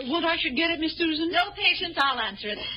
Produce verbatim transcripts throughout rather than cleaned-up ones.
what I should get it, Miss Susan? No, Patience, I'll answer it.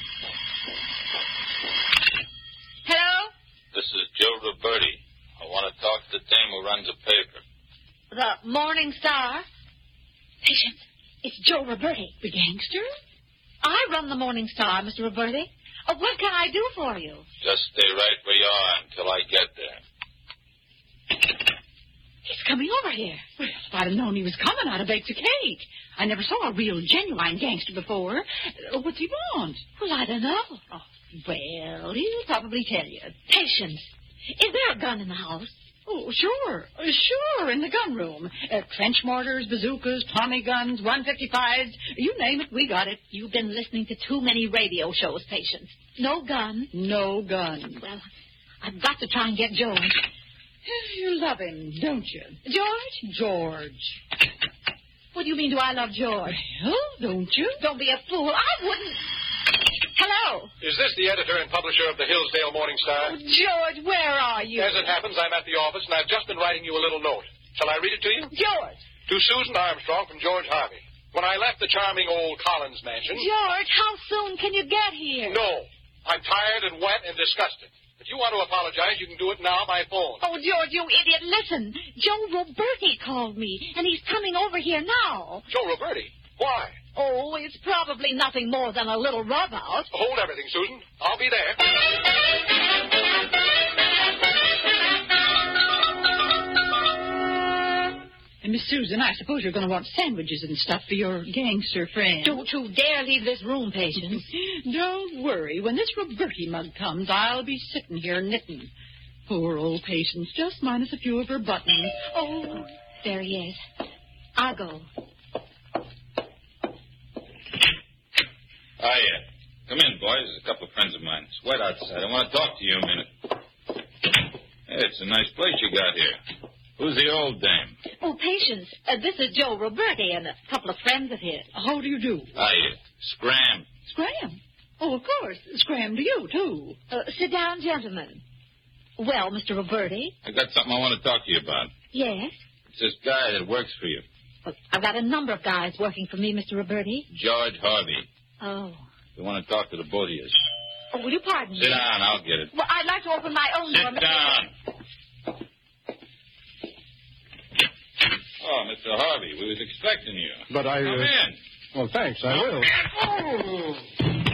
Hello? This is Joe Roberti. I want to talk to the dame who runs the paper. The Morning Star? Patience, it's Joe Roberti. The gangster? I run the Morning Star, Mister Roberti. Oh, what can I do for you? Just stay right where you are until I get there. He's coming over here. Well, if I'd have known he was coming, I'd have baked a cake. I never saw a real, genuine gangster before. Uh, what's he want? Well, I don't know. Oh, well, he'll probably tell you. Patience, is there a gun in the house? Oh, sure. Uh, sure, in the gun room. Uh, trench mortars, bazookas, Tommy guns, one fifty-fives. You name it, we got it. You've been listening to too many radio shows, Patience. No gun? No gun. Well, I've got to try and get Joe. You love him, don't you? George? George. What do you mean, do I love George? Well, don't you? Don't be a fool. I wouldn't. Hello? Is this the editor and publisher of the Hillsdale Morning Star? Oh, George, where are you? As it happens, I'm at the office, and I've just been writing you a little note. Shall I read it to you? George. To Susan Armstrong from George Harvey. When I left the charming old Collins mansion... George, how soon can you get here? No. I'm tired and wet and disgusted. If you want to apologize, you can do it now by phone. Oh, George, you idiot, listen. Joe Roberti called me, and he's coming over here now. Joe Roberti? Why? Oh, it's probably nothing more than a little rub-out. Hold everything, Susan. I'll be there. And Miss Susan, I suppose you're going to want sandwiches and stuff for your gangster friend. Don't you dare leave this room, Patience. Don't worry. When this Roberti mug comes, I'll be sitting here knitting. Poor old Patience, just minus a few of her buttons. Oh, there he is. I'll go. Hiya. Come in, boys. There's a couple of friends of mine. It's wet outside. I want to talk to you a minute. Hey, it's a nice place you got here. Who's the old dame? Oh, Patience, uh, this is Joe Roberti and a couple of friends of his. How do you do? Hiya. Scram. Scram. Oh, of course. Scram to you, too. Uh, sit down, gentlemen. Well, Mister Roberti? I got something I want to talk to you about. Yes? It's this guy that works for you. Well, I've got a number of guys working for me, Mister Roberti. George Harvey. Oh. We want to talk to the both of you. Oh, will you pardon me? Sit down. I'll get it. Well, I'd like to open my own door. Sit down. Oh, Mister Harvey, we was expecting you. But I... Come uh... in. Well, thanks, I will. Oh.